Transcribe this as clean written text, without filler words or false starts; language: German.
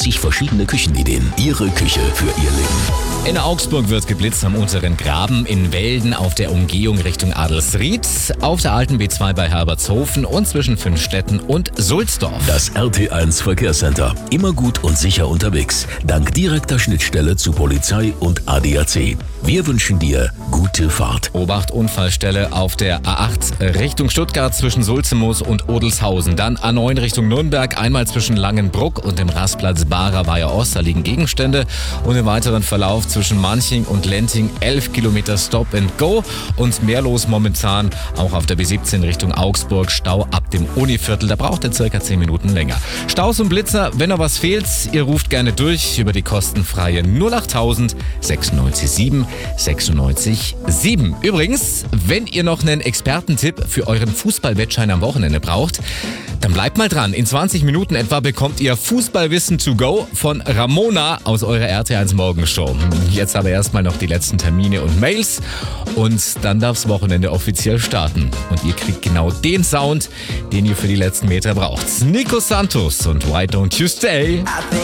30 verschiedene Küchenideen. Ihre Küche für Ihr Leben. In Augsburg wird geblitzt am unteren Graben, in Welden auf der Umgehung Richtung Adelsried, auf der alten B2 bei Herbertshofen und zwischen Fünfstetten und Sulzdorf. Das RT1 Verkehrscenter. Immer gut und sicher unterwegs. Dank direkter Schnittstelle zu Polizei und ADAC. Wir wünschen dir gute Fahrt. Obacht, Unfallstelle auf der A8 Richtung Stuttgart zwischen Sulzemoos und Odelshausen. Dann A9 Richtung Nürnberg, einmal zwischen Langenbruck und dem Rastplatz Barer Weiher Ost. Da liegen Gegenstände. Und im weiteren Verlauf zwischen Manching und Lenting 11 Kilometer Stop and Go. Und mehr los momentan auch auf der B17 Richtung Augsburg. Stau ab dem Univiertel. Da braucht ihr circa 10 Minuten länger. Staus und Blitzer, wenn noch was fehlt, ihr ruft gerne durch über die kostenfreie 08000 967 96 7. Übrigens, wenn ihr noch einen Expertentipp für euren Fußballwettschein am Wochenende braucht, dann bleibt mal dran. In 20 Minuten etwa bekommt ihr Fußballwissen to go von Ramona aus eurer RT1 Morgenshow. Jetzt aber erstmal noch die letzten Termine und Mails und dann darf's Wochenende offiziell starten. Und ihr kriegt genau den Sound, den ihr für die letzten Meter braucht. Nico Santos und Why Don't You Stay?